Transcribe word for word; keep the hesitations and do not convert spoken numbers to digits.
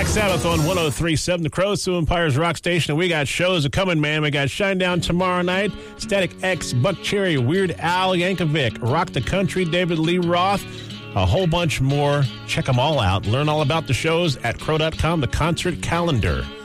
Black Sabbath on one oh three point seven, the Crow, Sioux Empire's rock station. And we got shows coming, man. We got Shinedown tomorrow night, Static X, Buck Cherry, Weird Al Yankovic, Rock the Country, David Lee Roth, a whole bunch more. Check them all out. Learn all about the shows at crow dot com, the concert calendar.